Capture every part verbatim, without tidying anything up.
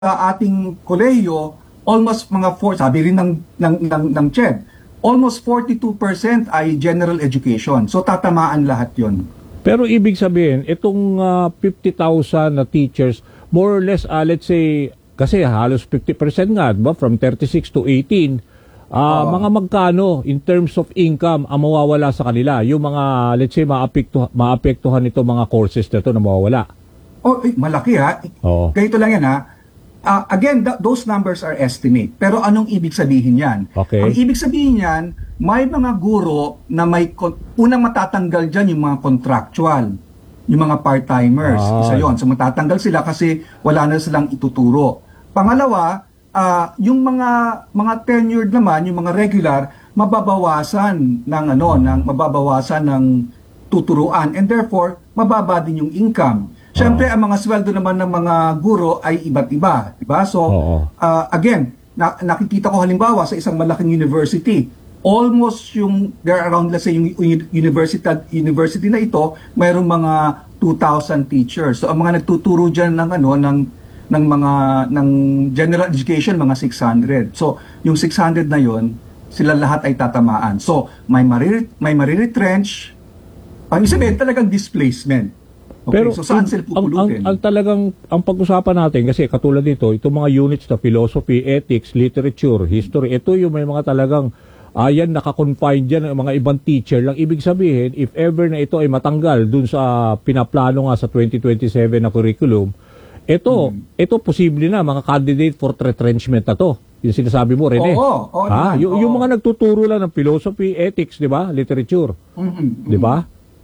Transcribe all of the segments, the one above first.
sa ating kolehiyo, almost mga four, sabi rin ng, ng, ng, ng C H E D, almost forty-two percent ay general education. So tatamaan lahat yon. Pero ibig sabihin, itong uh, fifty thousand na teachers, more or less, uh, let's say, kasi halos fifty percent nga, diba? From thirty-six to eighteen, uh, Oo. mga magkano in terms of income ang mawawala sa kanila? Yung mga, let's say, maapektuhan, maapektuhan ito mga courses na ito na mawawala. Oh, eh, malaki ha. Oo. Ganito lang yan ha. Uh, again, th- those numbers are estimate. Pero anong ibig sabihin yan? Okay. Ang ibig sabihin yan, may mga guro na may, kon- unang matatanggal dyan yung mga contractual, yung mga part-timers. Ah. Isa yon. So matatanggal sila kasi wala na silang ituturo. Pangalawa, uh, yung mga mga tenured naman, yung mga regular, mababawasan ng ano, ng mababawasan ng tuturuan, and therefore mababa din yung income. Siyempre, ang mga sweldo naman ng mga guro ay iba't iba, di ba? So, Oo. uh, again, na, nakikita ko halimbawa sa isang malaking university, almost yung, there are around, let's say, yung university, university na ito, mayroong mga two thousand teachers. So, ang mga nagtuturo dyan ng, ano, ng, ng mga, ng general education, mga six hundred. So, yung six hundred na yon sila lahat ay tatamaan. So, may marir may mariretrench, ang sabihin talagang displacement. Okay, Pero so saan sila ang, ang, pupulutin? ang talagang ang pag-usapan natin kasi katulad dito, itong mga units na philosophy, ethics, literature, history, ito yung may mga talagang ayan naka-confine diyan ang mga ibang teacher lang. Ibig sabihin, if ever na ito ay matanggal dun sa pinaplano nga sa twenty twenty-seven na curriculum, ito, hmm. ito posible na mga candidate for retrenchment na to. Yung sinasabi mo, Rene. Oo, oo ha? naman, Y- oo. Yung mga nagtuturo lang ng philosophy, ethics, di ba? Literature. Mm-hmm. Di ba?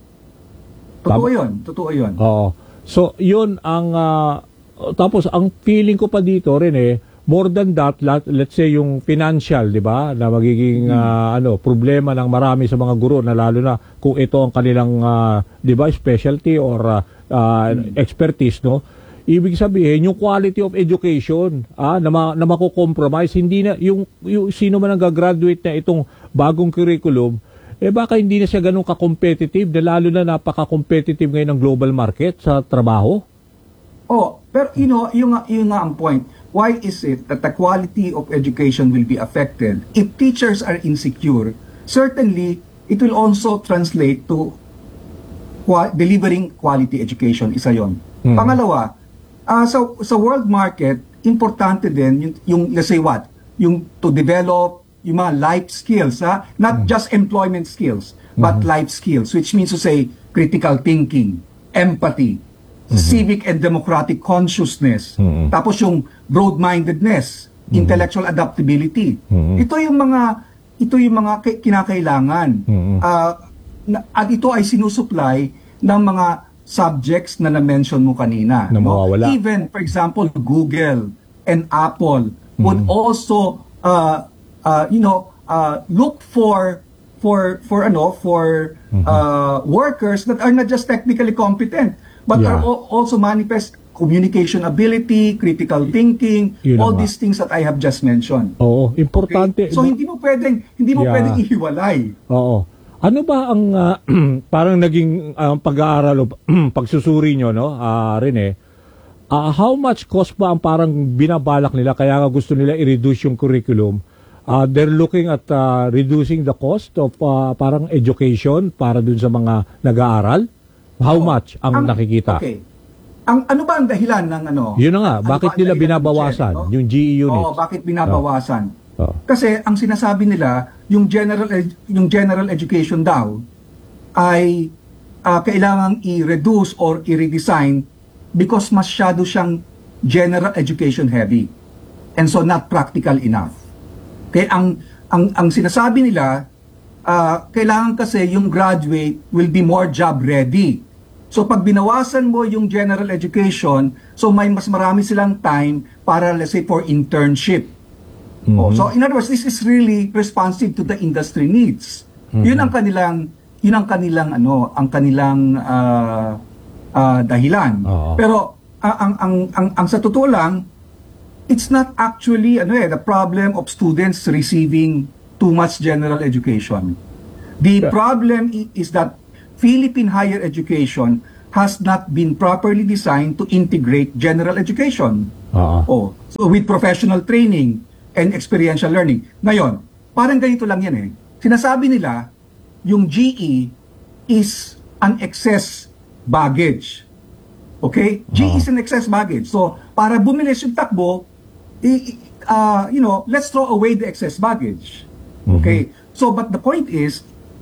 Totoo yun, totoo yun. Oo. So, yun ang, ah, tapos ang feeling ko pa dito rin eh, more than that, let, let's say yung financial, di ba, na magiging ah, ano, problema ng marami sa mga guro, na lalo na kung ito ang kanilang, ah, di ba, specialty or ah, ah, expertise, no? Ibig sabihin, yung quality of education, ah, na, ma, na mako-compromise, hindi na, yung, yung sino man ang gagraduate na itong bagong curriculum, eh baka hindi na siya ganun ka-competitive, na lalo na napaka-competitive ngayon ng global market sa trabaho. Oh, pero you know, yung, nga- yung nga ang point. Why is it that the quality of education will be affected? If teachers are insecure, certainly it will also translate to qua- delivering quality education. Isa yon. Mhm. Pangalawa, ah, sa, sa world market, importante din yung, yung, let's say what, yung to develop yung mga life skills, ha? Not just employment skills, but life skills, which means to say critical thinking, empathy, civic and democratic consciousness, Mhm. tapos yung broad-mindedness, intellectual adaptability. Mhm. Ito yung mga ito yung mga ki- kinakailangan. Mhm. Ah, na- at ito ay sinusupply ng mga subjects na na-mention mo kanina. Na mawawala. Even, for example, Google and Apple would also uh, uh, you know, uh, look for for for ano for uh, workers that are not just technically competent but Yeah. are al- also manifest communication ability, critical thinking, Yun all na nga. these things that I have just mentioned. Oo, importante. Okay? So hindi mo pwedeng hindi mo Yeah. pwedeng ihiwalay. Oo. Ano ba ang ah, parang naging ah, pag-aaral o pagsusuri nyo, no? Ah, Rene, ah, how much cost ba ang parang binabalak nila kaya nga gusto nila i-reduce yung curriculum? Ah, they're looking at ah, reducing the cost of ah, parang education para dun sa mga nag-aaral? How Oo. much ang, nakikita? Okay. Ang ano ba ang dahilan ng ano? Yun na nga, Ano bakit ba ang nila dahilan ng binabawasan G E D, no? yung G E units? Oo, bakit binabawasan? Oo. Kasi ang sinasabi nila, yung general ed- yung general education daw ay ah, kailangang i-reduce or i-redesign because masyado siyang general education heavy and so not practical enough. Kaya ang ang ang sinasabi nila, ah, kailangan kasi yung graduate will be more job ready. So pag binawasan mo yung general education, so may mas marami silang time para, let's say, for internship. Oh, so in other words, this is really responsive to the industry needs. Yun ang kanilang yun ang kanilang ano, ang kanilang ah, ah, dahilan. Oo. Pero ah, ang ang ang ang sa totoo lang, it's not actually ano eh, the problem of students receiving too much general education. The Yeah. problem i- is that Philippine higher education has not been properly designed to integrate general education. Oo. Oh, so with professional training and experiential learning. Ngayon, parang ganito lang yan eh. Sinasabi nila, yung G E is an excess baggage. Okay? G E Ah. is an excess baggage. So, para bumilis yung takbo, i- i- uh, you know, let's throw away the excess baggage. Okay? So, but the point is,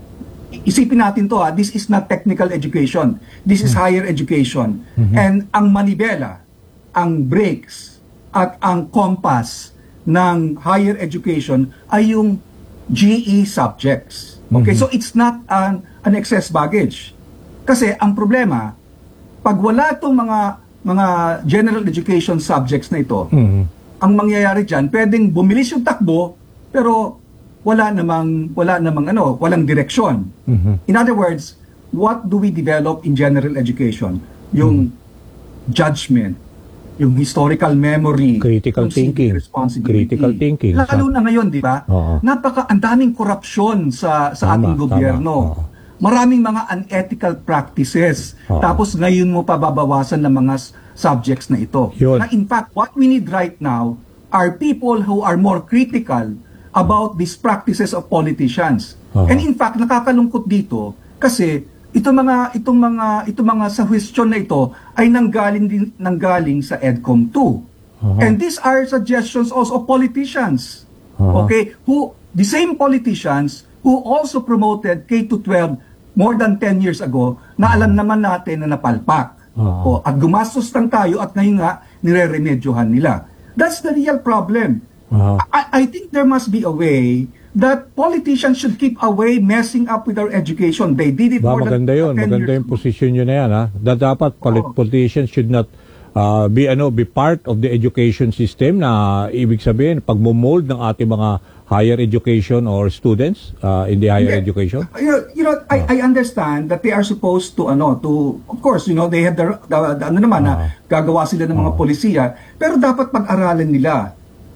isipin natin to ha, this is not technical education. This is higher education. And ang manibela, ang brakes, at ang compass ng higher education ay yung G E subjects. Okay? So it's not an, an excess baggage. Kasi ang problema, pag wala itong mga mga general education subjects na ito, Mhm. ang mangyayari dyan, pwedeng bumilis yung takbo, pero wala namang, wala namang ano, walang direksyon. Mhm. In other words, what do we develop in general education? Yung judgment, yung historical memory, Critical yung civic thinking. responsibility. Critical thinking. Lalo na ngayon, di ba? Oo. Napaka, ang daming korupsyon sa, sa Tama, ating gobyerno. tama, oo. Maraming mga unethical practices. Oo. Tapos ngayon mo pa babawasan ng mga s- subjects na ito. Yun. Na in fact, what we need right now are people who are more critical about these practices of politicians. Oo. And in fact, nakakalungkot dito kasi itong mga itong mga itong mga sa question na ito ay nanggaling din nanggaling sa EDCOM two. Oo. And these are suggestions also of politicians. Oo. Okay, who the same politicians who also promoted K to twelve more than ten years ago na alam naman natin na napalpak. Oo. O, at gumastos lang tayo at ngayon nga nire-remedyohan nila. That's the real problem. Oo. I, I think there must be a way that politicians should keep away messing up with our education. They did it Ba, more maganda than yun. ten Maganda years yung ago. position yun na yan, ha? Da- dapat polit- Oo. politicians should not uh, be ano be part of the education system na ibig sabihin pagmo-mold ng ating mga higher education or students uh, in the higher Yeah. education. You, you know, I, I understand that they are supposed to, ano, to, of course, you know, they have the, the, the ano naman, Ah. na gagawa sila ng mga Ah. polisiya, pero dapat pag-aralan nila.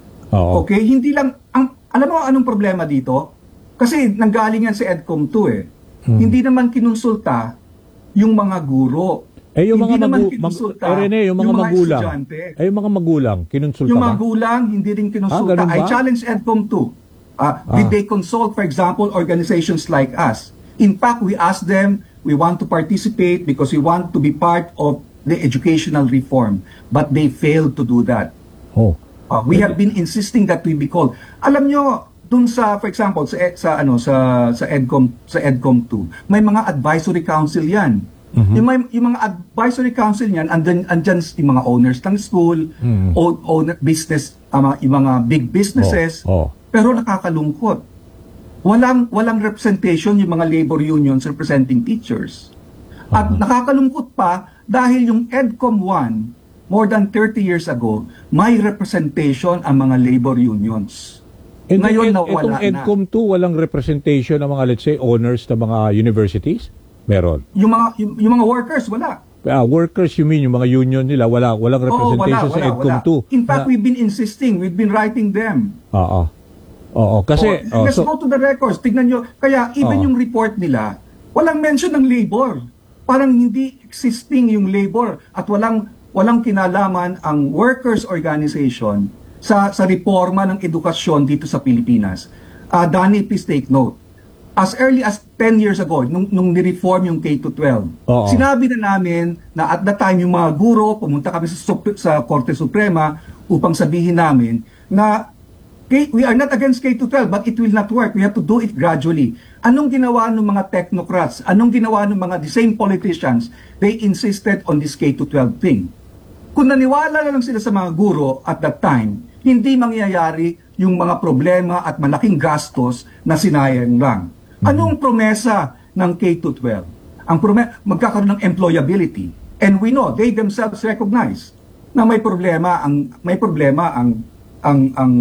Oo. Okay? Hindi lang, ang, alam mo anong problema dito? Kasi nanggaling yan sa EDCOM two eh. Hmm. Hindi naman kinonsulta yung mga guro. Eh yung mga Hindi naman magu- mag- kinonsulta eh, Rene, yung mga magulang. estudyante. Eh yung mga magulang, kinonsulta Yung ba? magulang, hindi rin Ah, kinonsulta. ganun ba? I challenge EDCOM two. Uh, Ah. Did they consult, for example, organizations like us? In fact, we asked them, we want to participate because we want to be part of the educational reform. But they failed to do that. Oh. Uh, we have been insisting that we be called. Alam nyo, dun sa, for example, sa, ed- sa, ano, sa, sa EDCOM, sa EDCOM two, may mga advisory council yan. Yung, may, yung mga advisory council niyan, andyan, andyan yung mga owners ng school, Mhm. o- owner, business, uh, yung mga big businesses, Oh, oh. pero nakakalungkot. Walang, walang representation yung mga labor unions representing teachers. At nakakalungkot pa dahil yung EDCOM one, more than thirty years ago, may representation ang mga labor unions. And Ngayon ed- nawala itong na. EDCOM two, walang representation ng mga, let's say, owners ng mga universities? Meron. Yung mga yung, yung mga workers wala. Ah, workers, you mean, yung mga union nila, wala, walang Oo, representation wala, sa wala, EDCOM wala. two. In fact, Na- we've been insisting, we've been writing them. Oo. Oo, kasi... Oh, oh, let's so- go to the records. Tignan nyo. Kaya even Oo. yung report nila, walang mention ng labor. Parang hindi existing yung labor at walang walang kinalaman ang workers organization sa sa reforma ng edukasyon dito sa Pilipinas. Uh, Danny, please take note. As early as ten years ago, nung, nung ni-reform yung K to twelve, Oo. sinabi na namin na at that time yung mga guro, pumunta kami sa, Sup- sa Korte Suprema upang sabihin namin na K, we are not against K to twelve, but it will not work. We have to do it gradually. Anong ginawa ng mga technocrats? Anong ginawa ng mga the same politicians? They insisted on this K to twelve thing. Kung naniwala na lang sila sa mga guro at that time, hindi mangyayari yung mga problema at malaking gastos na sinayang lang. Anong promesa ng K to twelve? Ang promesa, magkakaroon ng employability. And we know, they themselves recognize na may problema ang may problema ang ang ang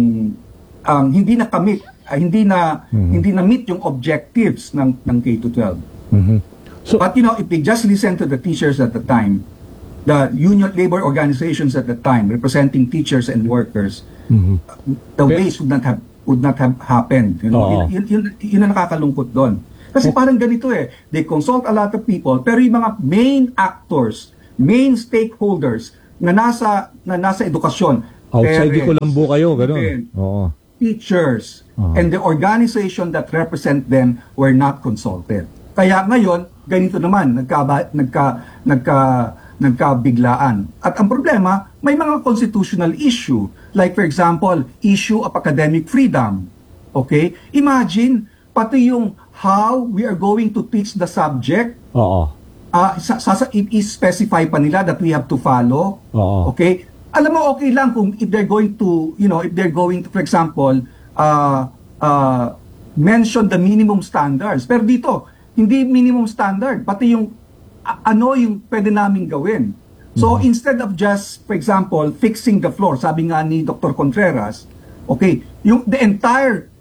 ang hindi na kamit, ah, hindi na hindi na meet yung objectives ng ng K to twelve. Mhm. So, But you know, if they just listen to the teachers at the time, the union labor organizations at the time representing teachers and workers, mhm. the Pe- waste would not have would not have happened. You know, Oo. yun, yun, yun, yun ang nakakalungkot doon. Kasi parang ganito eh, they consult a lot of people, pero yung mga main actors, main stakeholders na nasa na nasa edukasyon. Outside di Parents, Colombo kayo, ganun. students, Oo. teachers, Uh-huh. and the organization that represent them were not consulted. Kaya ngayon, ganito naman, nagka, nagka, nagka, nagkabiglaan. At ang problema, may mga constitutional issue. Like for example, issue of academic freedom. Okay? Imagine, pati yung how we are going to teach the subject, Oo. uh, sa, sa, i-specify pa nila that we have to follow. Oo. Okay? Alam mo, okay lang kung if they're going to, you know, if they're going to, for example, uh, uh, mention the minimum standards. Pero dito, hindi minimum standard, pati yung a- ano yung pwede namin gawin. So, instead of just, for example, fixing the floor, sabi nga ni Doctor Contreras, okay, yung the entire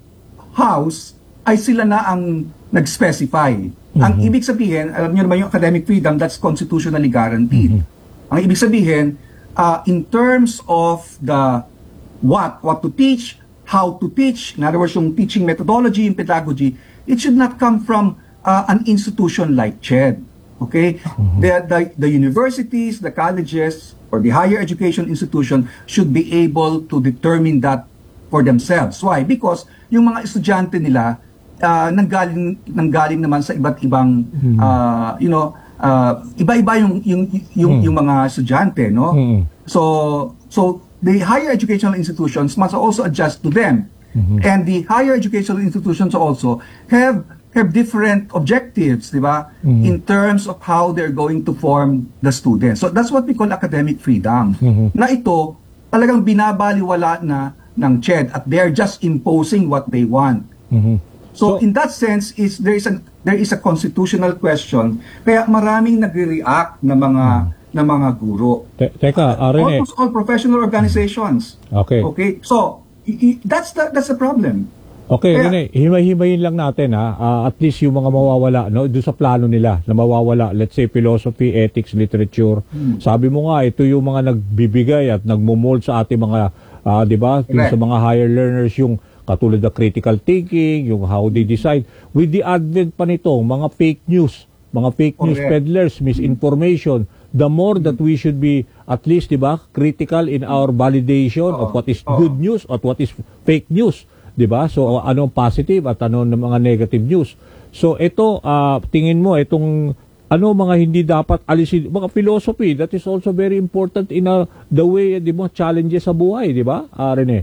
house ay sila na ang nag-specify. Ang ibig sabihin, alam niyo naman yung academic freedom, that's constitutionally guaranteed. Ang ibig sabihin, uh, in terms of the what, what to teach, how to teach, in other words, yung teaching methodology, yung pedagogy, it should not come from uh, an institution like C H E D. Okay? The, the, the universities, the colleges, or the higher education institution should be able to determine that for themselves. Why? Because yung mga estudyante nila, uh, nanggaling, nanggaling naman sa iba't ibang, uh, you know, uh, iba-iba yung, yung, yung, yung mga estudyante, no? Mm. So, so, the higher educational institutions must also adjust to them. Mm-hmm. And the higher educational institutions also have have different objectives, di ba? Mm-hmm. In terms of how they're going to form the students. So that's what we call academic freedom. Mm-hmm. Na ito, talagang binabaliwala na ng C H E D at they're just imposing what they want. Mhm. So, So- in that sense, is there is a there is a constitutional question. Kaya maraming nagre-react na mga na mga guro. Te- teka, ah, Rene. Almost all professional organizations. Okay. Okay. So, i- i- that's the that's the problem. Okay, Kaya- Rene, himay-himayin lang natin ha. Ah, at least yung mga mawawala, no, doon sa plano nila na mawawala, let's say philosophy, ethics, literature. Sabi mo nga, ito yung mga nagbibigay at nagmo-mold sa ating mga, ah, 'di ba? Yung Correct. sa mga higher learners, yung katulad ng critical thinking, yung how they decide. With the advent pa nito, mga fake news, mga fake news Correct. peddlers, misinformation, the more that we should be at least, 'di ba, critical in our validation of what is Oo. good news at what is fake news, 'di ba? So anong positive at ano ng mga negative news. So ito, ah, tingin mo itong ano mga hindi dapat alisin, mga philosophy that is also very important in a, the way, 'di ba, challenges sa buhay, 'di ba? Ah, Rene.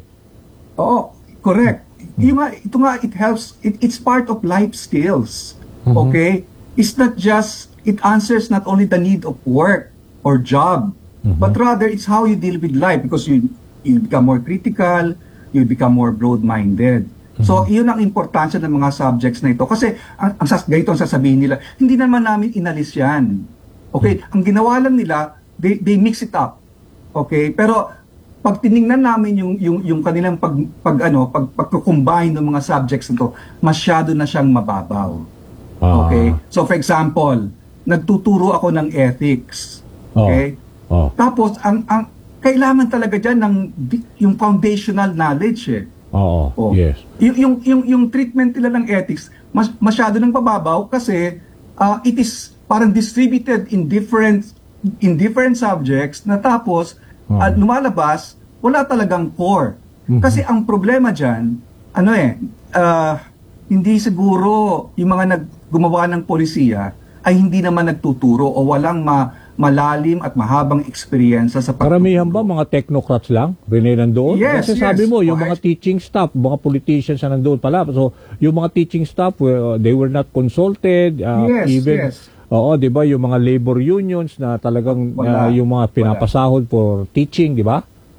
Oo, correct. Yung nga, ito nga, it helps, it, it's part of life skills. Okay? It's not just, it answers not only the need of work or job, but rather it's how you deal with life because you, you become more critical, you become more broad-minded. So, yun ang importansya ng mga subjects na ito. Kasi, ang, ang sas, ganito ang sasabihin nila, hindi naman namin inalis yan. Okay? Ang ginawa lang nila, they, they mix it up. Okay? Pero, pag tiningnan namin yung yung yung kanilang pag pag ano pag pagko-combine ng mga subjects nito, masyado na siyang mababaw. Ah. Okay? So for example, nagtuturo ako ng ethics. Oh. Okay? Oh. Tapos ang ang kailangan talaga diyan ng di- yung foundational knowledge eh. Oo. Oh. Yes. Yung yung yung, yung treatment nila ng ethics mas, masyado nang mababaw kasi uh, it is parang distributed in different in different subjects na tapos Oh. at lumalabas, wala talagang core. Mhm. Kasi ang problema dyan, ano eh, ah, hindi siguro yung mga nag gumawa ng polisiya ay hindi naman nagtuturo o walang ma, malalim at mahabang experience sa pagtuturo. Karamihan ba mga technocrats lang? Rene nandoon? Yes, Kasi yes. sabi mo, yung Okay. mga teaching staff, mga politicians na nandoon pala. So, yung mga teaching staff, were, they were not consulted. uh, Yes, even, yes. Oo, di ba? Yung mga labor unions na talagang Wala. uh, yung mga pinapasahod for teaching, di ba?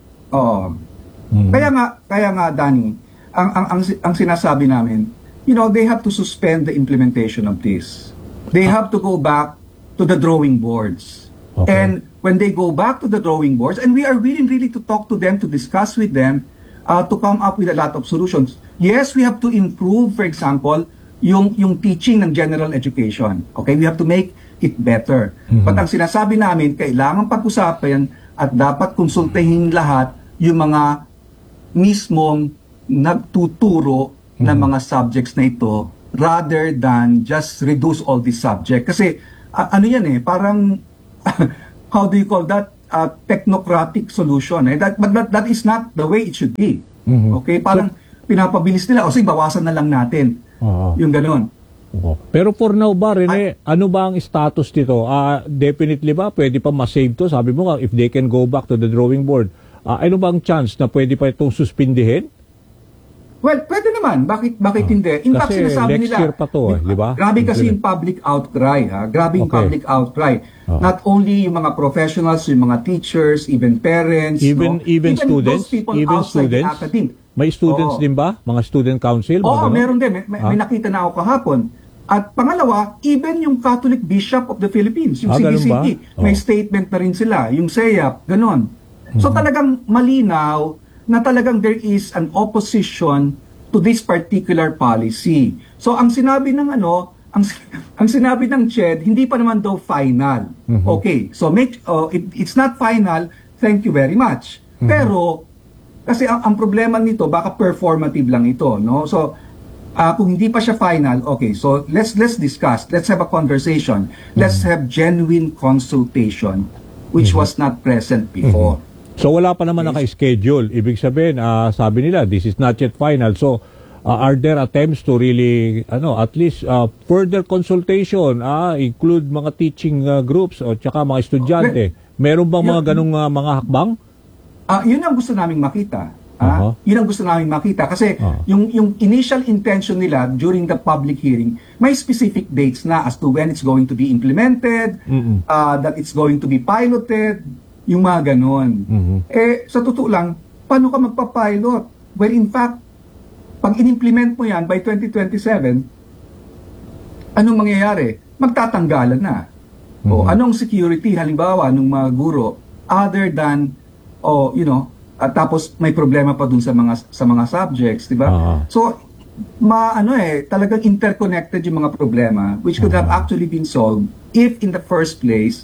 Oo. Mm. Kaya nga, kaya nga Danny, ang, ang ang ang sinasabi namin, you know, they have to suspend the implementation of this. They have to go back to the drawing boards. Okay. And when they go back to the drawing boards, and we are willing really to talk to them, to discuss with them, uh, to come up with a lot of solutions. Yes, we have to improve, for example, yung yung teaching ng general education. Okay, we have to make it better. But ang sinasabi namin, kailangan pag-usapan at dapat konsultahin lahat yung mga mismong nagtuturo ng mga subjects na ito rather than just reduce all these subjects. Kasi a- ano yan eh, parang how do you call that? uh, technocratic solution. Eh. That, but that, that is not the way it should be. Mhm. Okay? Parang pinapabilis nila, o sige, bawasan na lang natin. Oo. Yung ganon. Oo. Pero for now ba, Rene, ano ba ang status dito? Ah, definitely ba, pwede pa ma-save to? Sabi mo nga, if they can go back to the drawing board, ah, ano ba ang chance na pwede pa itong suspindihin? Well, pwede naman. Bakit bakit Ah. hindi? In fact, Kasi sinasabi next nila, year pa to, eh, di ba? grabe kasi Implement. yung public outcry. Ha? Grabe yung Okay. public outcry. Ah. Not only yung mga professionals, yung mga teachers, even parents, Even- no? even students? those people Even outside the students? academe. May students Oo. din ba? Mga student council? Mga Oo, ganon? meron din. May, may, Ah. may nakita na ako kahapon. At pangalawa, even yung Catholic Bishop of the Philippines, yung Ah, ganun ba? C B C P, may Oh. statement na rin sila. Yung S E A P, ganon. So Mhm. talagang malinaw na talagang there is an opposition to this particular policy. So ang sinabi ng ano, ang ang sinabi ng C H E D, hindi pa naman daw final. Mhm. Okay, so make oh, it, it's not final. Thank you very much. Mhm. Pero kasi ang, ang problema nito baka performative lang ito, no? So ah, kung hindi pa siya final, okay, so let's let's discuss. Let's have a conversation. Let's have genuine consultation which was not present before. So wala pa naman naka-schedule. Ibig sabihin, ah, sabi nila, this is not yet final. So ah, are there attempts to really, ano, at least ah, further consultation, ah, include mga teaching ah, groups o tsaka mga estudyante? Meron bang mga ganong ah, mga hakbang? Ah, yun ang gusto naming makita. Aha. Ah, yun ang gusto naming makita kasi Ah. yung yung initial intention nila during the public hearing, may specific dates na as to when it's going to be implemented, Mm-mm. ah, that it's going to be piloted, yung mga ganon. Mhm. Eh, sa totoo lang, paano ka magpa-pilot? Well, in fact, pag in-implement mo yan by twenty twenty-seven, anong mangyayari? Magtatanggalan na. O Mhm. anong security, halimbawa, ng mga guro, other than, o you know, at tapos may problema pa dun sa mga sa mga subjects, di ba? Ah. So, ma ano eh, talagang interconnected yung mga problema which could have Ah. actually been solved if in the first place,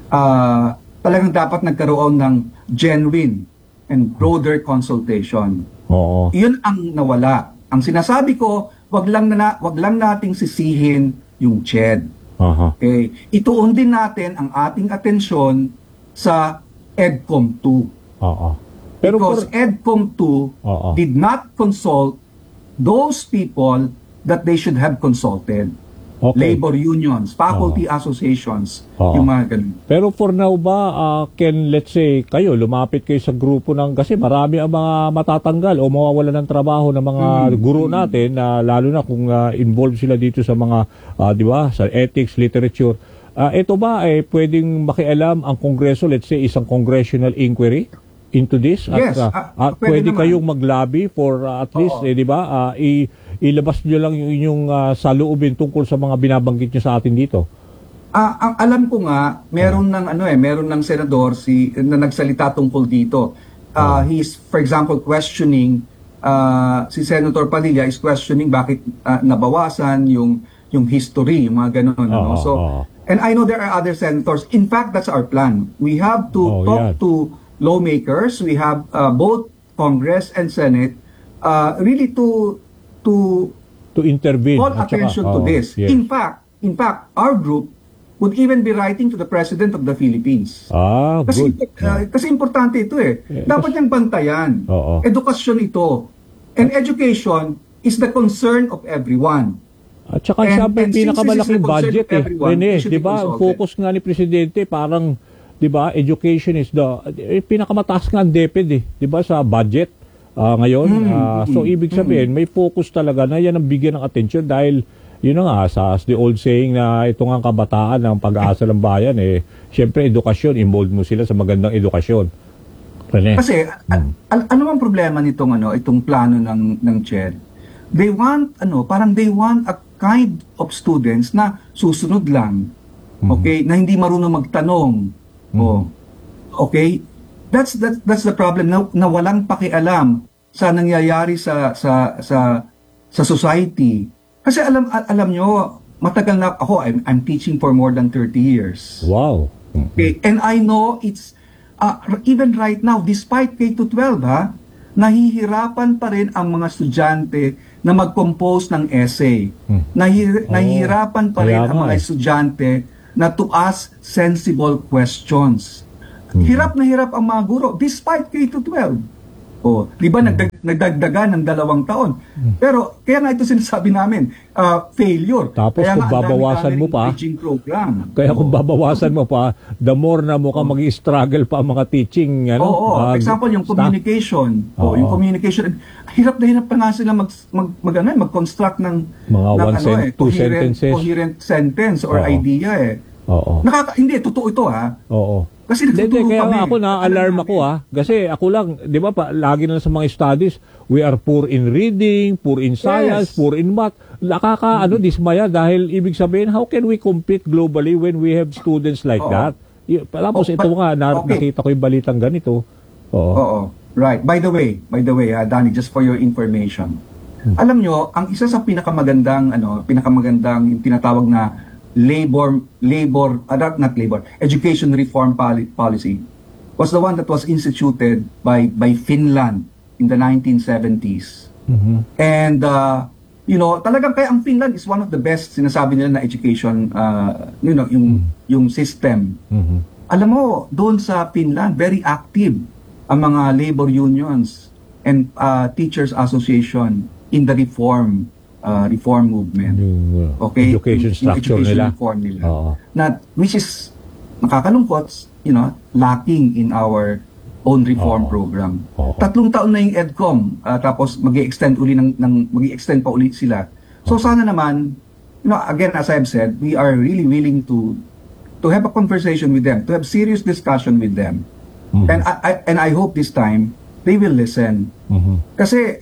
uh, talagang dapat nagkaroon ng genuine and broader consultation. Oo. Iyon ang nawala. Ang sinasabi ko, wag lang na wag lang nating sisihin yung C H E D. Aha. Okay? Ituon din natin ang ating atensyon sa EDCOM two. Oo. Pero Because for, EDCOM two Oo. did not consult those people that they should have consulted. okay. Labor unions, faculty associations, Oo. yung mga ganun. Pero for now ba, ah, can let's say kayo, lumapit kayo sa grupo ng, kasi marami ang mga matatanggal o mawawala ng trabaho ng mga guro natin, na lalo na kung ah, involved sila dito sa mga, ah, di ba, sa ethics, literature. Ah, ito ba, eh, pwedeng makialam ang Kongreso, let's say, isang congressional inquiry into this? At, Yes, ah, ah, at pwede pwede naman. kayong mag-lobby for ah, at least, Oo. eh, di ba, ah, i- ilabas nyo lang yung inyong ah, saloobin tungkol sa mga binabanggit nyo sa atin dito. Ah, ang alam ko nga, meron ng ano eh, meron ng senador si na nagsalita tungkol dito. Ah, he's for example questioning ah, si Senator Padilla is questioning bakit ah, nabawasan yung yung history, yung mga ganun, ano. Oo, So, oo. and I know there are other senators. In fact, that's our plan. We have to Oh, talk yan. to lawmakers. We have ah, both Congress and Senate ah, really to to To intervene. call at saka- attention to oo, this. yes. In fact, in fact, our group would even be writing to the President of the Philippines. Ah, Kasi, good. uh, kasi importante ito eh. Yeah, Dapat niyang bantayan. Oo. Edukasyon ito. And education is the concern of everyone. At saka And- sabi, and since pinakamalaking this is the concern budget of eh. everyone, Rene, it should di be ba? Ang consulted. focus nga ni Presidente, parang, di ba, education is the, eh, pinakamataas nga ang DepEd eh. Di ba, sa budget ah, ngayon. Mm, Ah, so, mm, ibig sabihin, may focus talaga na yan ang bigyan ng attention dahil, yun na nga, sa as the old saying na ito nga ang kabataan ng pag-aasa ng bayan eh, syempre edukasyon, involved mo sila sa magandang edukasyon. Rene? Kasi a- a- ano ang problema nitong ano, itong plano ng ng C H E D? They want ano, parang they want a kind of students na susunod lang. Okay, na hindi marunong magtanong. Oh. Okay? That's that's that's the problem na, na walang pakialam sa nangyayari sa sa sa sa society. Kasi alam a- alam nyo, matagal na ako, I'm, I'm teaching for more than thirty years. Wow. Okay, and I know it's uh, even right now, despite K to twelve ha, nahihirapan pa rin ang mga estudyante na mag-compose ng essay. Hmm. Nahir- Oh, nahihirapan pa rin kaya ang nga mga eh. estudyante na to ask sensible questions. Hirap na hirap ang mga guro despite K to twelve. O, di ba nagdag, nagdagdagan ng dalawang taon. Pero kaya nga ito sinasabi namin, uh, failure. Tapos kaya kung nga, ang babawasan dami-daming mo pa, teaching program. Kaya kung Oo. babawasan mo pa, the more na mukhang mag-struggle pa ang mga teaching, ano? Oo, oo. uh, example, yung staff. communication. Oo. Oh, yung communication. Hirap na hirap pa nga sila mag, mag, mag, ano, mag-construct ng, Mga ng one sen- two coherent, sentences. coherent sentence or Oo. idea eh. Oo. Nakaka, hindi, totoo ito ha. Oo. Kasi Hindi, nagtuturo kaya kami. nga ako na-alarm Alam ako namin. ah. Kasi ako lang, di ba pa, lagi na lang sa mga studies, we are poor in reading, poor in science, Yes. poor in math. Nakaka, ano, dismaya dahil ibig sabihin, how can we compete globally when we have students like Oo. that? Y- Tapos Oh, ito but- nga, na, okay. nakita ko yung balitang ganito. Oo. Oo. Right. By the way, by the way, ah, Danny, just for your information. Alam nyo, ang isa sa pinakamagandang ano, pinakamagandang yung tinatawag na labor labor uh, not, not labor, education reform poli- policy was the one that was instituted by by Finland in the nineteen seventies. Mhm. And uh, you know, talagang kaya ang Finland is one of the best sinasabi nila na education uh, you know, yung yung system. Mhm. Alam mo, doon sa Finland, very active ang mga labor unions and uh, teachers association in the reform uh, reform movement. Yung uh, Okay? education Yung structure education nila. reform nila. Oo. Na, which is nakakalungkot, you know, lacking in our own reform Oo. program. Oo. Tatlong taon na yung EDCOM, uh, tapos mag-extend uli ng, ng mag-extend pa uli sila. So sana naman, you know, again, as I've said, we are really willing to to have a conversation with them, to have serious discussion with them. Mhm. And I, I and I hope this time they will listen. Mhm. Kasi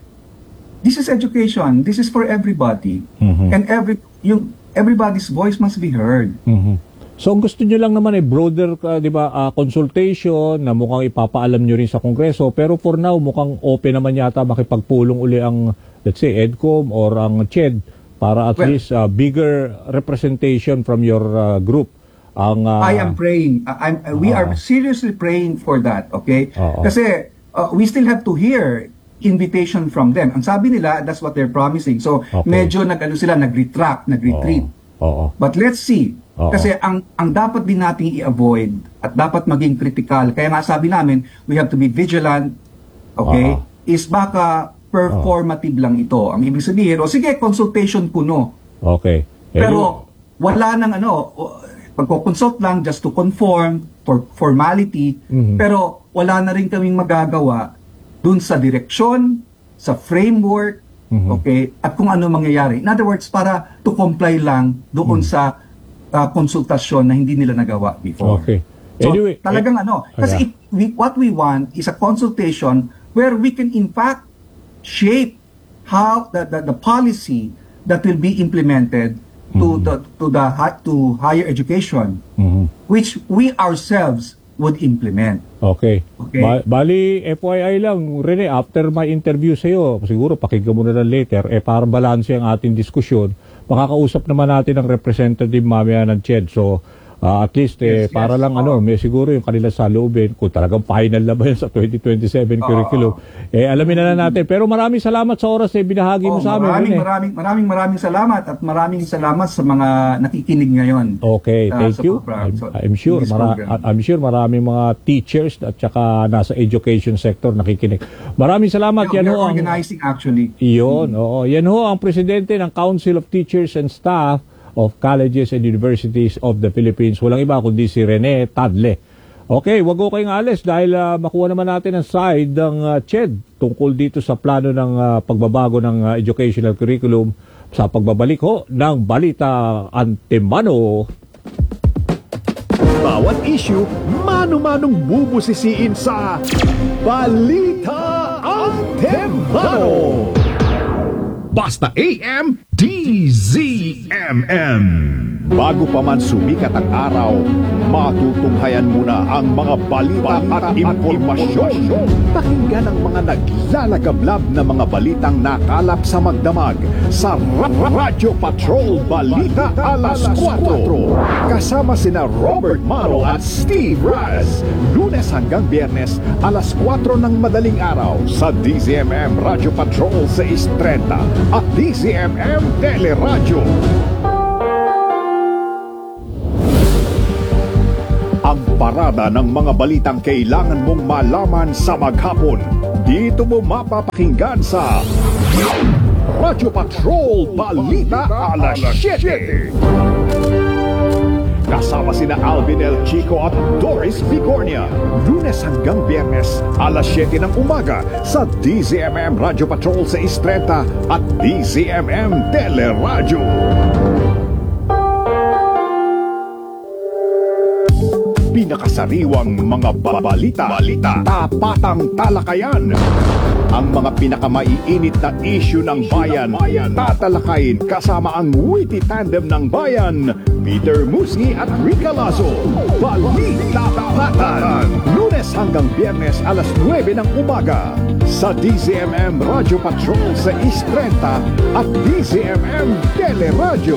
this is education, this is for everybody. Mhm. And every yung everybody's voice must be heard. Mhm. So ang gusto nyo lang naman ay broader uh, 'di ba ah, consultation na mukhang ipapaalam nyo rin sa Kongreso, pero for now mukhang open naman yata makipagpulong uli ang, let's say, EDCOM or ang CHED para at Well, least uh, bigger representation from your uh, group. Ang uh, I am praying. Uh, I'm, uh, we Oo. are seriously praying for that, okay? Oo. Kasi uh, we still have to hear invitation from them. Ang sabi nila, that's what they're promising. So, Okay. medyo nag-ano sila, nag-retract, nag-retreat. Oo. But let's see. Oo. Kasi ang ang dapat din nating i-avoid at dapat maging critical, kaya nga sabi namin, we have to be vigilant, okay? Oo. Is baka performative lang ito. Ang ibig sabihin, o sige, consultation puno. Okay. Eh, Pero wala nang ano, o- pagko-consult lang just to conform for formality, Mhm. pero wala na rin kaming magagawa dun sa direksyon, sa framework, Mhm. okay, at kung ano mangyayari. In other words, para to comply lang doon Mhm. sa uh, konsultasyon na hindi nila nagawa before. Okay. So, Anyway, talagang eh, ano, kasi yeah. it, we, what we want is a consultation where we can in fact shape how the, the, the policy that will be implemented to Mhm. the to the hi- to higher education, Mhm. which we ourselves would implement. Okay. Okay. Ba- bali, F Y I lang, Rene, after my interview sa'yo, siguro pakinggan mo na lang later, eh para balanse ang ating diskusyon, makakausap naman natin ang representative mamaya ng CHED. So, ah, at least, eh, Yes, para yes. lang, ano, Oo. may siguro yung kanila saloobin, kung talagang final na ba yan sa twenty twenty-seven Oo. curriculum, eh, alamin na lang natin. Pero maraming salamat sa oras eh, binahagi mo Oh, sa amin, maraming, Rene. maraming, maraming, maraming salamat at maraming salamat sa mga nakikinig ngayon. Okay, Ah, thank sa you. program. I'm, So, I'm sure in this mara- program. I'm sure maraming mga teachers at saka nasa education sector nakikinig. Maraming salamat. They're Yan ho ang organizing actually. iyon. Oo, yan ho ang presidente ng Council of Teachers and Staff of Colleges and Universities of the Philippines. Walang iba kundi si Rene Tadle. Okay, wag ko kayong alis dahil ah, makuha naman natin ang side ng ah, CHED tungkol dito sa plano ng ah, pagbabago ng ah, educational curriculum sa pagbabalik ho ng Balita Antemano. Bawat issue, mano-manong bubusisiin sa Balita Antemano. Basta A M D Z M M. Bago pa man sumikat ang araw, matutunghayan muna ang mga balita at impormasyon. Pakinggan ang mga naglalagablab na mga balitang nakalap sa magdamag sa Ra- Ra- Radyo Patrol Balita Alas kwatro. Kasama sina Robert Maro at Steve Raz. Lunes hanggang Biyernes, alas kwatro ng madaling araw sa D Z M M Radyo Patrol six thirty at D Z M M Teleradyo. Ang Parada ng mga balitang kailangan mong malaman sa maghapon. Dito mo mapapakinggan sa Radyo Patrol Balita Alas siyete. Kasama sina Alvin El Chico at Doris Bigornia. Lunes hanggang Biyernes, alas siyete ng umaga sa D Z M M Radyo Patrol sa Istreta at D Z M M Teleradyo. Pinakasariwang mga babalita, balita, tapatang talakayan. Ang mga pinakamaiinit na issue ng bayan, tatalakayin kasama ang witty tandem ng bayan, Peter Musngi at Rica Lazo. Balita Tapatan, Lunes hanggang Biyernes alas nuwebe ng umaga sa D Z M M Radyo Patrol sa Istreta at D Z M M Teleradyo.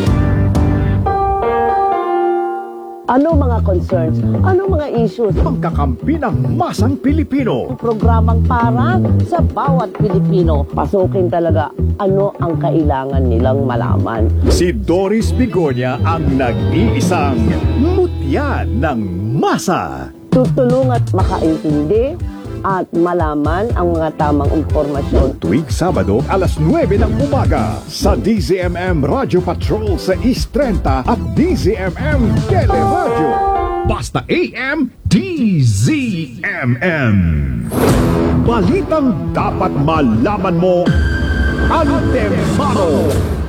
Ano mga concerns? Ano mga issues? Ang kakampi ng masang Pilipino. Programang para sa bawat Pilipino. Pasukin talaga ano ang kailangan nilang malaman. Si Doris Bigornia ang nag-iisang mutya ng masa. Tutulong at makaintindi at malaman ang mga tamang impormasyon. Tuwing Sabado, alas nuwebe ng umaga sa D Z M M Radyo Patrol sa Istrenta at D Z M M Teleradyo. Basta A M, D Z M M. Balitang dapat malaman mo, Antemano.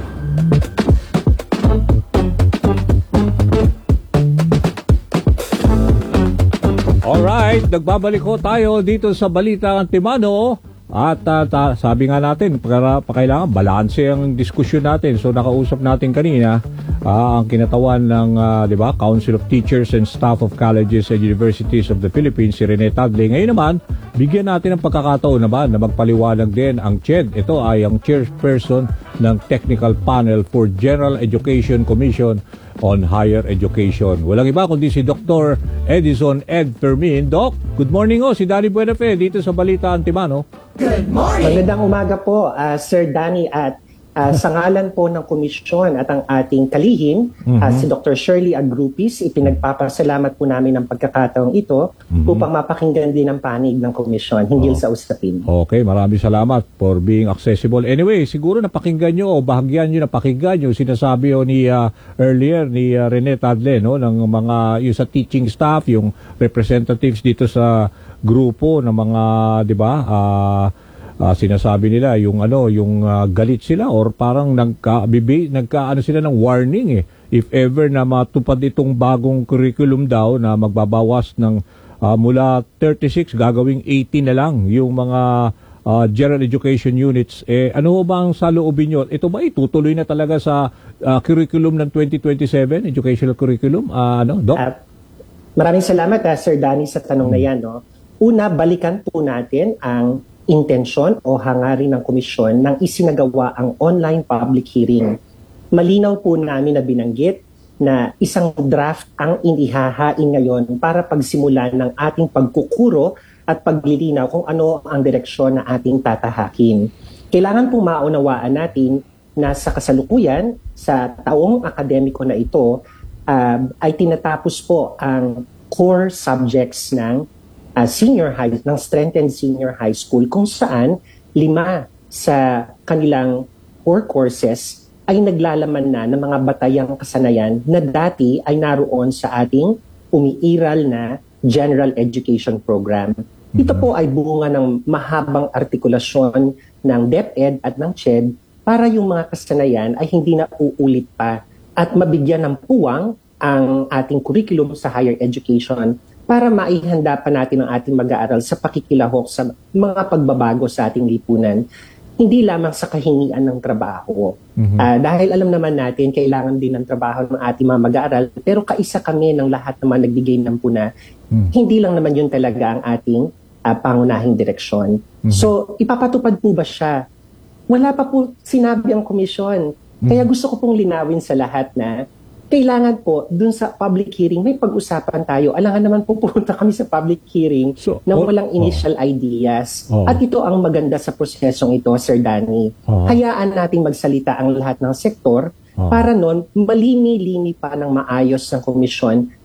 Alright, nagbabalik ko tayo dito sa Balita Antimano. At uh, ta- sabi nga natin, para, pa kailangan balanse ang diskusyon natin. So nakausap natin kanina uh, ang kinatawan ng uh, di ba, Council of Teachers and Staff of Colleges and Universities of the Philippines, si Rene Tagle. Ngayon naman, bigyan natin ng pagkakataon naman na magpaliwanag din ang C E D. Ito ay ang chairperson ng Technical Panel for General Education Commission on Higher Education. Walang iba kundi si Doctor Edison Ed Fermin. Doc, good morning ho, si Danny Buenafe dito sa Balita Antimano. Good morning! Magandang umaga po, uh, Sir Danny, at uh, sa ngalan po ng komisyon at ang ating kalihim, mm-hmm. uh, si Doctor Shirley Agrupis, ipinagpapasalamat po namin ang pagkakataong ito mm-hmm. upang mapakinggan din ang panig ng komisyon hinggil oh. sa usapin. Okay, maraming salamat for being accessible. Anyway, siguro napakinggan nyo o bahagyan nyo, napakinggan nyo, sinasabi o ni uh, earlier ni uh, Rene Tagle, no, ng mga yung sa teaching staff, yung representatives dito sa grupo ng mga, di ba, uh, uh, sinasabi nila yung ano, yung uh, galit sila or parang nagka bibi, nagka ano sila ng warning eh. If ever na matupad itong bagong curriculum daw na magbabawas ng uh, mula thirty-six gagawing eighteen na lang yung mga uh, general education units, eh ano ba ang saloobin nyo? Ito ba itutuloy na talaga sa uh, curriculum ng twenty twenty-seven, educational curriculum? Uh, ano, Doc? Uh, maraming salamat, uh, Sir Danny, sa tanong na yan, no? Una, balikan po natin ang intensyon o hangarin ng komisyon nang isinagawa ang online public hearing. Malinaw po namin na binanggit na isang draft ang inihahain ngayon para pagsimulan ng ating pagkukuro at paglilinaw kung ano ang direksyon na ating tatahakin. Kailangan pong maunawaan natin na sa kasalukuyan, sa taong akademiko na ito, uh, ay tinatapos po ang core subjects ng Uh, senior high, ng strengthened senior high school, kung saan lima sa kanilang core courses ay naglalaman na ng mga batayang kasanayan na dati ay naroon sa ating umiiral na general education program. Ito po ay bunga ng mahabang artikulasyon ng DepEd at ng C E D para yung mga kasanayan ay hindi na uulit pa at mabigyan ng puwang ang ating curriculum sa higher education para maihanda pa natin ang ating mag-aaral sa pakikilahok sa mga pagbabago sa ating lipunan, hindi lamang sa kahingian ng trabaho. Mm-hmm. Uh, dahil alam naman natin, kailangan din ng trabaho ng ating mga mag-aaral, pero kaisa kami ng lahat naman nagbigay ng puna, mm-hmm. hindi lang naman yun talaga ang ating uh, pangunahing direksyon. Mm-hmm. So, ipapatupad po ba siya? Wala pa po sinabi ang komisyon. Mm-hmm. Kaya gusto ko pong linawin sa lahat na kailangan po, dun sa public hearing, may pag-usapan tayo. Alangan naman po pupunta kami sa public hearing so, na walang initial oh. ideas. Oh. At ito ang maganda sa prosesong ito, Sir Danny. Oh. Hayaan nating magsalita ang lahat ng sektor oh. para nun, malini-lini pa ng maayos ng komisyon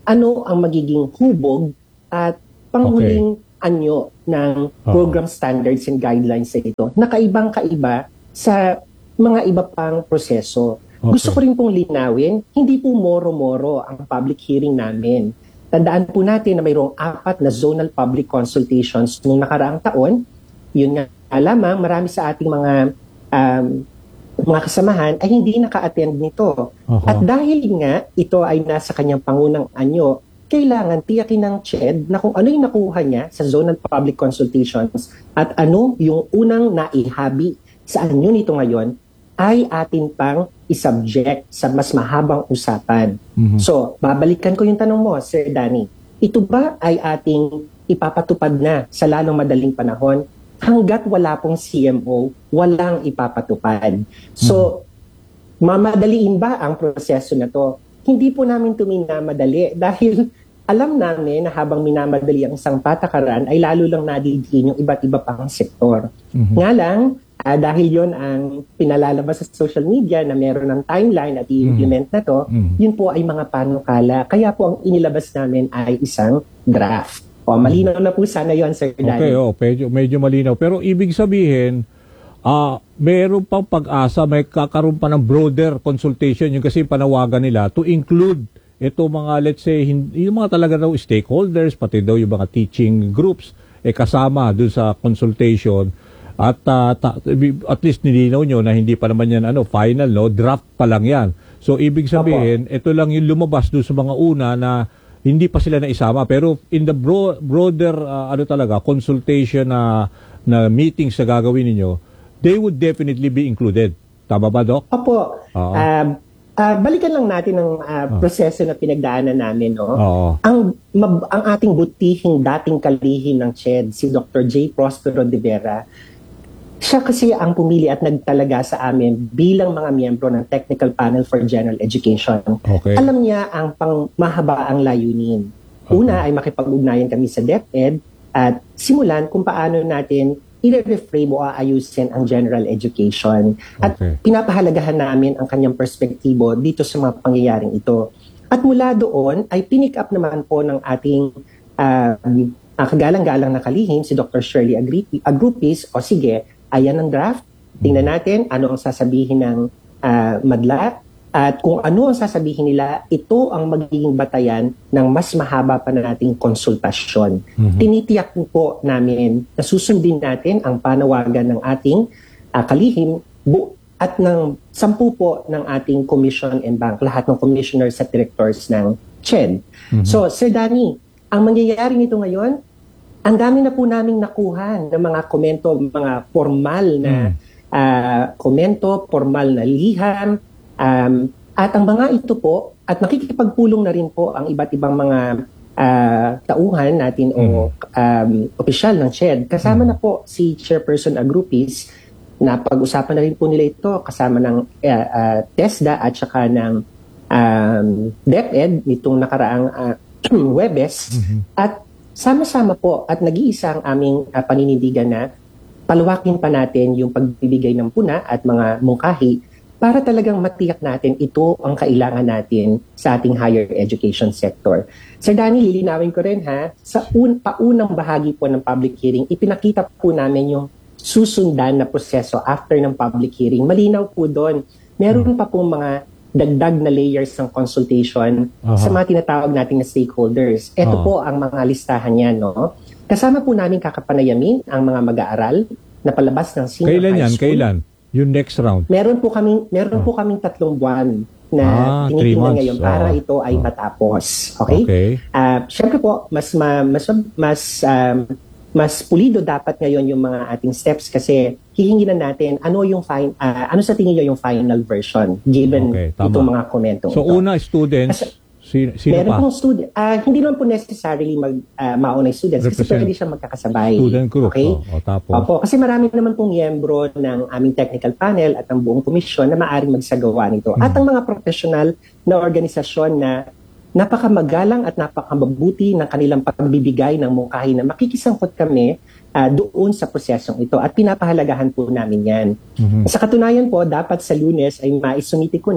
ano ang magiging hubog at panghuling anyo ng program standards and guidelines sa ito na kaibang-kaiba sa mga iba pang proseso. Okay. Gusto ko rin pong linawin, hindi po moro-moro ang public hearing namin. Tandaan po natin na mayroong apat na zonal public consultations noong nakaraang taon. Yun nga lamang, marami sa ating mga um, mga kasamahan ay hindi naka-attend nito. Uh-huh. At dahil nga ito ay nasa kanyang pangunang anyo, kailangan tiyakin ng C H E D na kung ano yung nakuha niya sa zonal public consultations at ano yung unang naihabi sa anyo nito ngayon ay atin pang isubject sa mas mahabang usapan. Mhm. So, babalikan ko yung tanong mo, Sir Danny. Ito ba ay ating ipapatupad na sa lalong madaling panahon? Hanggat wala pong C M O, walang ipapatupad. So, mamadaliin ba ang proseso na to? Hindi po namin ito minamadali dahil alam namin na habang minamadali ang isang patakaran ay lalo lang nadidiin yung iba't iba pang sektor. Mhm. Nga lang, ah, dahil yon ang pinalalabas sa social media na meron ng timeline at i-implement na to, Mhm. yun po ay mga panukala. Kaya po ang inilabas namin ay isang draft. O, malinaw na po sana yon, Sir Danny. Okay, oh, medyo, medyo malinaw. Pero ibig sabihin, ah meron pang pag-asa, may kakaroon pa ng broader consultation, yung kasi panawagan nila to include ito mga, let's say, hindi, yung mga talaga daw stakeholders, pati daw yung mga teaching groups, eh kasama dun sa consultation. At ah, ta- at least nilinaw nyo na hindi pa naman yan ano, final, no? Draft pa lang yan. So, ibig sabihin, ito lang yung lumabas dun sa mga una na hindi pa sila naisama, pero in the bro- broader uh, ano talaga consultation na na meetings na gagawin niyo, they would definitely be included. Tama ba, Doc? Opo. Oo. Um, ah, balikan lang natin ang ah, proseso na pinagdaanan namin. No? Oo. Ang, mab- ang ating butihing dating kalihim ng C H E D, si Doctor J. Prospero de Vera, siya kasi ang pumili at nagtalaga sa amin bilang mga miyembro ng Technical Panel for General Education. Okay. Alam niya ang pang mahabaang layunin. Una ay makipag-ugnayan kami sa DepEd at simulan kung paano natin i-reframe o aayusin ang general education. At Okay. pinapahalagahan namin ang kanyang perspektibo dito sa mga pangyayaring ito. At mula doon ay pinick up naman po ng ating uh, ang kagalang-galang na kalihim, si Doctor Shirley Agri- Agrupis, o sige, ayan ang draft. Tingnan natin ano ang sasabihin ng uh, madla at kung ano ang sasabihin nila, ito ang magiging batayan ng mas mahaba pa na nating konsultasyon. Mhm. Tinitiyak po namin na susundin natin ang panawagan ng ating uh, kalihim bu- at ng sampu po ng ating commission and bank, lahat ng commissioners at directors ng C H E D. Mhm. So, Sir Danny, ang mangyayari nito ngayon, ang dami na po naming nakuha ng mga komento, mga formal na ah, komento, formal na liham, um, at ang mga ito po, at nakikipagpulong na rin po ang iba't ibang mga ah, tauhan natin o um, opisyal ng C H E D. Kasama na po si Chairperson Agrupis, na pag-usapan na rin po nila ito kasama ng ah, ah, TESDA at saka ng um, DepEd nitong nakaraang ah, Webes. At sama-sama po at nag-iisa ang aming uh, paninindigan na paluwakin pa natin yung pagbibigay ng puna at mga mungkahi para talagang matiyak natin ito ang kailangan natin sa ating higher education sector. Sir Danny, lilinawin ko rin ha, sa un- paunang bahagi po ng public hearing, ipinakita po namin yung susundan na proseso after ng public hearing. Malinaw po doon. Meron pa pong mga dagdag na layers ng consultation Aha. sa mga tinatawag nating na stakeholders. Ito Ah. po ang mga listahan niyan, no? Kasama po namin kakapanayamin ang mga mag-aaral na palabas ng senior Kailan high yan? school. Kailan? Yung next round. Meron po kaming meron po kaming tatlong buwan na Ah, three tinitingnan months. ngayon para Ah. ito ay Ah. matapos. Okay? Okay. Ah, syempre po mas ma, mas mas um, mas pulido dapat ngayon yung mga ating steps kasi hihingin na natin ano yung fine ah, ano sa tingin niyo yung final version given Okay, tama. itong mga komento. So, ito. una, students, Kasi- sino, sino Meron pa? pong student, ah, hindi naman po necessarily mag, ah, mauna yung students kasi Represent- pwede siya magkakasabay. Student group. Okay? Oh, oh, tapos, Opo, kasi marami naman pong miyembro ng aming technical panel at ang buong komisyon na maaaring magsagawa nito. At ang mga professional na organisasyon na napakamagalang at napakamabuti ng kanilang pagbibigay ng mungkahi na makikisangkot kami ah, doon sa prosesong ito at pinapahalagahan po namin yan. Mhm. Sa katunayan po, dapat sa Lunes ay maisumiti ko na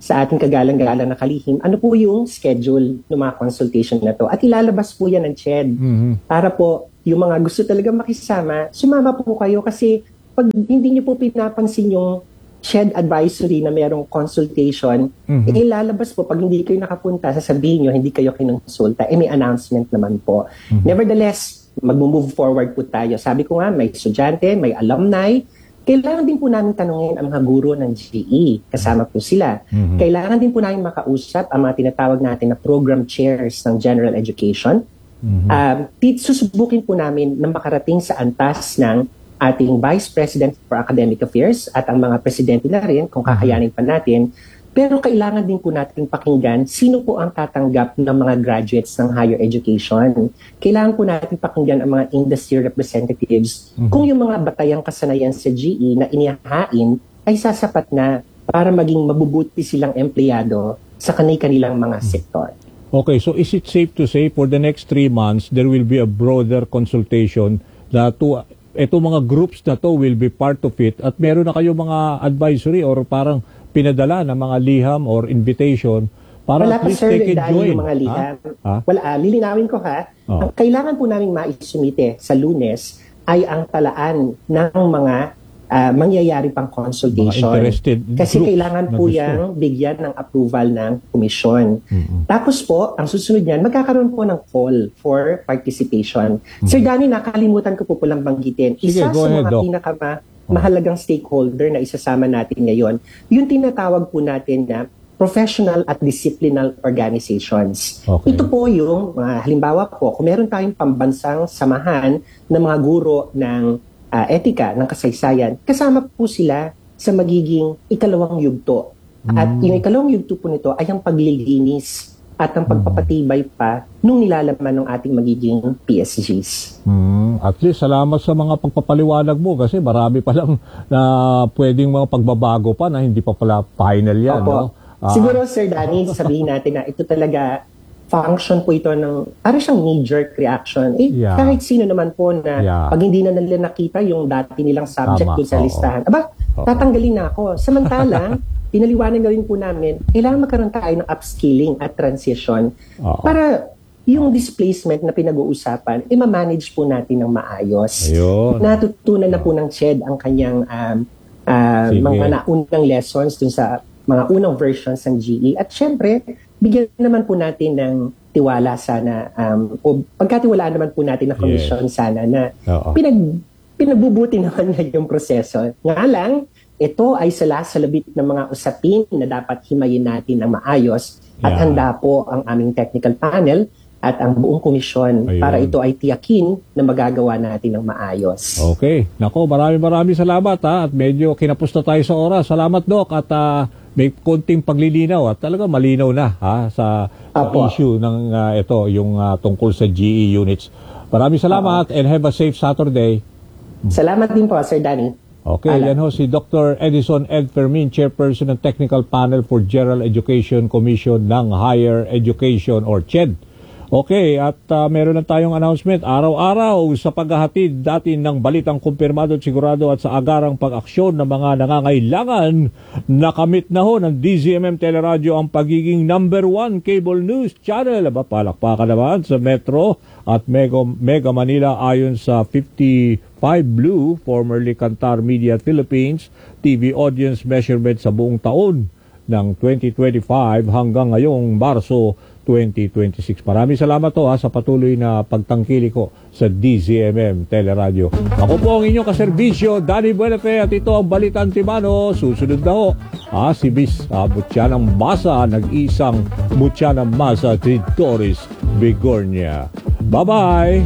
sa ating kagalang-galang na kalihim, ano po yung schedule ng mga consultation na to. At ilalabas po yan ng C H E D Mhm. para po yung mga gusto talaga makisama, sumama po kayo kasi pag hindi niyo po pinapansin yung C H E D advisory na merong consultation, Mhm. eh lalabas po, pag hindi kayo nakapunta, sasabihin nyo, hindi kayo kinonsulta, eh may announcement naman po. Nevertheless, mag-move forward po tayo. Sabi ko nga, may estudyante, may alumni, kailangan din po namin tanungin ang mga guro ng G E. Kasama po sila. Mhm. Kailangan din po namin makausap ang mga tinatawag natin na program chairs ng general education. Mhm. Um, tit- susubukin po namin na makarating sa antas ng ating Vice President for Academic Affairs at ang mga presidente na rin kung kakayanin pa natin. Pero kailangan din po natin pakinggan sino po ang tatanggap ng mga graduates ng higher education. Kailangan po natin pakinggan ang mga industry representatives kung yung mga batayang kasanayan sa G E na inihahain ay sasapat na para maging mabubuti silang empleyado sa kani-kanilang mga sektor. Okay, so is it safe to say for the next three months there will be a broader consultation na to eto mga groups na to will be part of it at meron na kayo mga advisory or parang pinadala na mga liham or invitation para Wala at pa least sir, they can dahil join. yung mga liham. Ha? Ha? Wala, ah, lilinawin ko ha. Oh. Ang kailangan po namin maisumite sa Lunes ay ang talaan ng mga ah, mangyayari pang consultation. Mga interested Kasi groups kailangan na po gusto. yang bigyan ng approval ng komisyon. Tapos po, ang susunod niyan, magkakaroon po ng call for participation. Sir Danny, nakalimutan ko po pulang banggitin. Sige, Isa go sa ahead, mga Doc. pinaka mahalagang stakeholder na isasama natin ngayon, yung tinatawag po natin na professional at disciplinal organizations. Okay. Ito po yung, mga halimbawa po, kung meron tayong pambansang samahan ng mga guro ng ah, etika, ng kasaysayan, kasama po sila sa magiging ikalawang yugto. At yung ikalawang yugto po nito ay ang paglilinis at ang pagpapatibay pa nung nilalaman ng ating magiging P S Gs. Hmm, at least salamat sa mga pagpapaliwanag mo kasi marami pa lang na pwedeng mga pagbabago pa na hindi pa pala final yan. Opo. No? Ah, Siguro, Sir Danny, sabihin natin na ito talaga function po ito ng, ano siyang knee-jerk reaction. Eh, Yeah. kahit sino naman po na Yeah. pag hindi na nila nakita yung dati nilang subject Tama, dun sa oo. listahan, aba, Oo. tatanggalin na ako. Samantalang, pinaliwanag na rin po namin, kailangan magkaroon tayo ng upskilling at transition Oo. para yung displacement na pinag-uusapan, eh, ma-manage po natin ng maayos. Ayun. Natutunan na po ng C H E D ang kanyang um, uh, Sige. mga naunang lessons dun sa mga unang versions ng G E. At syempre, bigyan naman po natin ng tiwala sana, um, o pagkatiwalaan naman po natin ng komisyon sana na Oo. pinag, pinagbubuti naman na yung proseso. Nga lang, ito ay salasalabit ng mga usapin na dapat himayin natin ng maayos at Yeah. handa po ang aming technical panel at ang buong komisyon Ayun. para ito ay tiyakin na magagawa natin ng maayos. Okay. Nako, maraming maraming salamat ha. At medyo kinapos na tayo sa oras. Salamat, Doc. At ah, may konting paglilinaw at talaga malinaw na ha sa, sa Apo. issue ng ah, ito, yung ah, tungkol sa G E units. Maraming salamat and have a safe Saturday. Salamat din po, Sir Danny. Okay, Ala. yan ho si Doctor Edison Ed Fermin, Chairperson ng Technical Panel for General Education Commission ng Higher Education or C H E D. Okay, at uh, meron na tayong announcement araw-araw sa paghahatid natin ng balitang kumpirmado at sigurado at sa agarang pag-aksyon ng mga nangangailangan. Nakamit na ho ng D Z M M Teleradio ang pagiging number one cable news channel. Aba, palakpakan naman sa Metro at Mega, Mega Manila ayon sa fifty-five Blue, formerly Kantar Media Philippines, T V audience measurement sa buong taon ng twenty twenty-five hanggang ngayong Marso twenty twenty-six. Maraming salamat to ha, sa patuloy na pagtangkili ko sa D Z M M Teleradio. Ako po ang inyong kaserbisyo, Danny Buenafe, at ito ang Balita Antimano. Susunod na ho, ha, si Miss uh, Mutyanang Masa, nag-isang Mutyanang Masa, si Doris Bigornia. Bye-bye!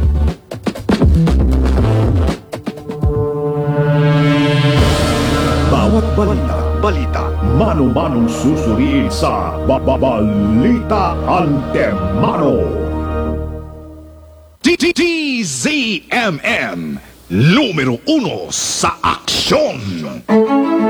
Bawat balita, balita, mano-manong susuriin sa Balita Antemano. D Z M M, numero uno sa aksyon.